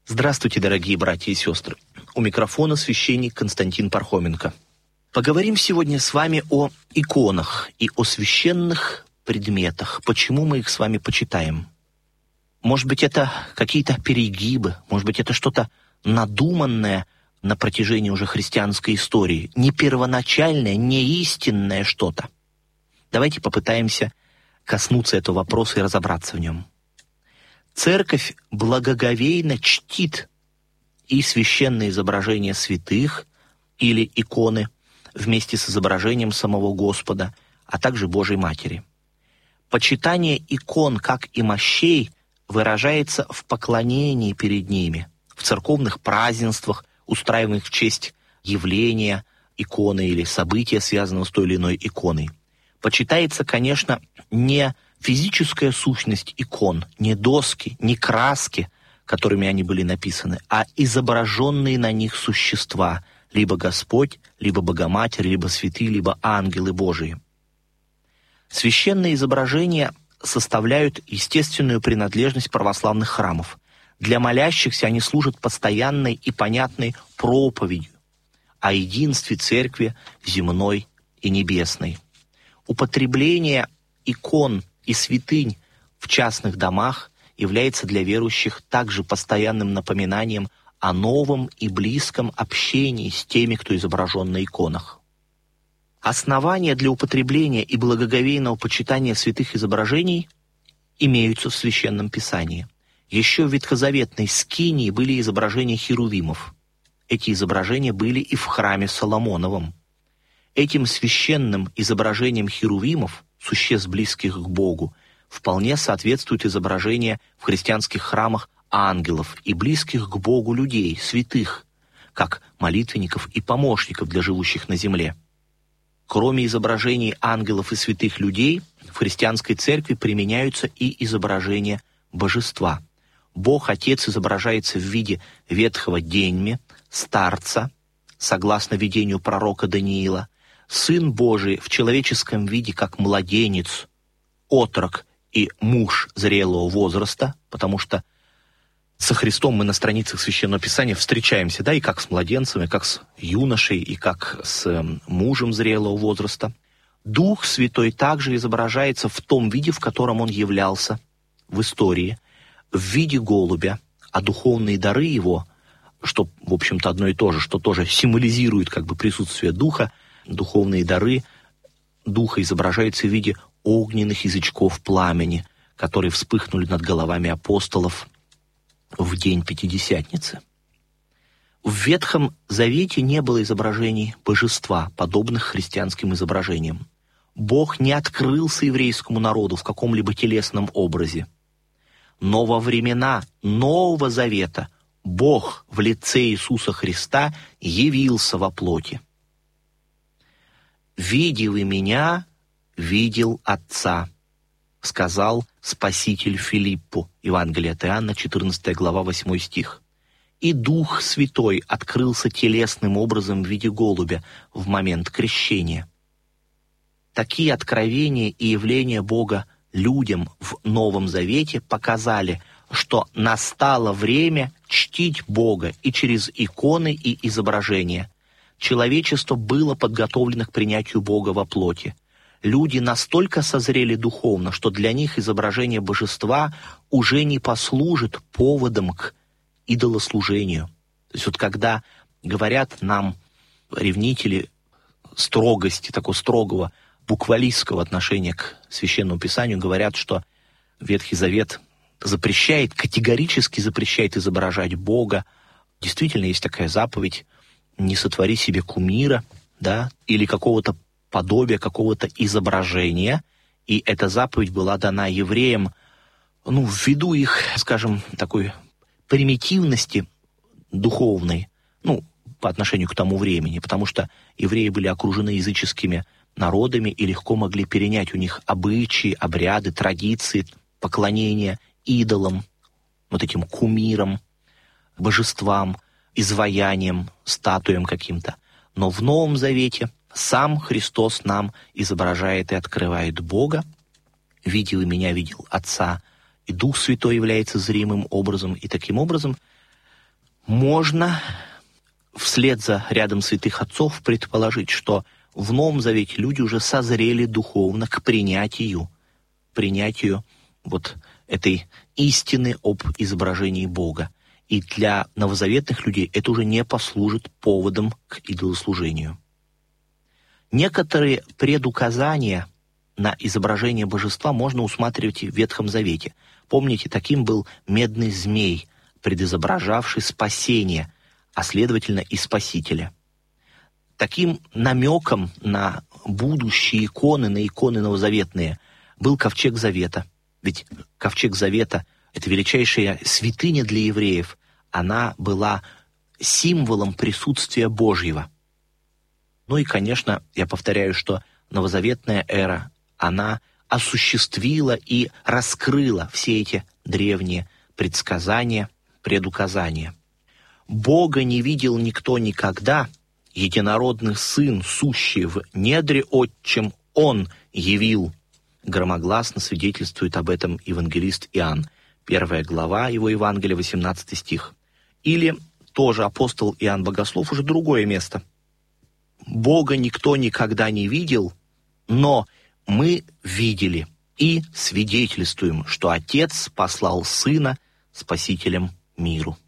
Здравствуйте, дорогие братья и сестры. У микрофона священник Константин Пархоменко. Поговорим сегодня с вами о иконах и о священных предметах. Почему мы их с вами почитаем? Может быть, это какие-то перегибы, может быть, это что-то надуманное на протяжении уже христианской истории, не первоначальное, не истинное что-то. Давайте попытаемся коснуться этого вопроса и разобраться в нем. Церковь благоговейно чтит и священные изображения святых или иконы вместе с изображением самого Господа, а также Божьей Матери. Почитание икон, как и мощей, выражается в поклонении перед ними, в церковных празднествах, устраиваемых в честь явления иконы или события, связанного с той или иной иконой. Почитается, конечно, не физическая сущность икон, не доски, не краски, которыми они были написаны, а изображенные на них существа, либо Господь, либо Богоматерь, либо святые, либо ангелы Божии. Священные изображения составляют естественную принадлежность православных храмов. Для молящихся они служат постоянной и понятной проповедью о единстве церкви земной и небесной. Употребление икон и святынь в частных домах является для верующих также постоянным напоминанием о новом и близком общении с теми, кто изображен на иконах. Основания для употребления и благоговейного почитания святых изображений имеются в Священном Писании. Еще в ветхозаветной скинии были изображения херувимов. Эти изображения были и в храме Соломоновом. Этим священным изображением херувимов, существ близких к Богу, вполне соответствует изображение в христианских храмах ангелов и близких к Богу людей, святых, как молитвенников и помощников для живущих на земле. Кроме изображений ангелов и святых людей, в христианской церкви применяются и изображения божества. Бог Отец изображается в виде ветхого деньми, старца, согласно видению пророка Даниила, Сын Божий в человеческом виде как младенец, отрок и муж зрелого возраста, потому что со Христом мы на страницах Священного Писания встречаемся, и как с младенцем, и как с юношей, и как с мужем зрелого возраста. Дух Святой также изображается в том виде, в котором Он являлся в истории, в виде голубя, а духовные дары Его, что, в общем-то, одно и то же, что тоже символизирует присутствие Духа, духовные дары Духа изображаются в виде огненных язычков пламени, которые вспыхнули над головами апостолов в день Пятидесятницы. В Ветхом Завете не было изображений божества, подобных христианским изображениям. Бог не открылся еврейскому народу в каком-либо телесном образе. Но во времена Нового Завета Бог в лице Иисуса Христа явился во плоти. «Видев и меня, видел Отца», сказал Спаситель Филиппу. Евангелие от Иоанна, 14 глава, 8 стих. «И Дух Святой открылся телесным образом в виде голубя в момент крещения». Такие откровения и явления Бога людям в Новом Завете показали, что настало время чтить Бога и через иконы и изображения. Человечество было подготовлено к принятию Бога во плоти. Люди настолько созрели духовно, что для них изображение божества уже не послужит поводом к идолослужению. То есть когда говорят нам ревнители строгости, такого строгого буквалистского отношения к Священному Писанию, говорят, что Ветхий Завет запрещает, категорически запрещает изображать Бога. Действительно, есть такая заповедь: не сотвори себе кумира, или какого-то подобия, какого-то изображения. И эта заповедь была дана евреям, ввиду их, такой примитивности духовной, по отношению к тому времени, потому что евреи были окружены языческими народами и легко могли перенять у них обычаи, обряды, традиции, поклонения идолам, этим кумирам, божествам, изваяниям, статуям каким-то. Но в Новом Завете сам Христос нам изображает и открывает Бога. «Видел и меня, видел Отца», и Дух Святой является зримым образом, и таким образом Можно вслед за рядом святых отцов предположить, что в Новом Завете люди уже созрели духовно к принятию вот этой истины об изображении Бога. И для новозаветных людей это уже не послужит поводом к идолослужению. Некоторые предуказания на изображение божества можно усматривать и в Ветхом Завете. Помните, таким был медный змей, предизображавший спасение, а следовательно и Спасителя. Таким намеком на будущие иконы, на иконы новозаветные, был ковчег Завета. Ведь ковчег Завета — это величайшая святыня для евреев. Она была символом присутствия Божьего. Ну и, конечно, я повторяю, что новозаветная эра, она осуществила и раскрыла все эти древние предсказания, предуказания. «Бога не видел никто никогда, единородный Сын, сущий в недре Отчем, Он явил». Громогласно свидетельствует об этом евангелист Иоанн, 1 глава его Евангелия, 18 стих. Или тоже апостол Иоанн Богослов, уже другое место. «Бога никто никогда не видел, но мы видели и свидетельствуем, что Отец послал Сына Спасителем миру».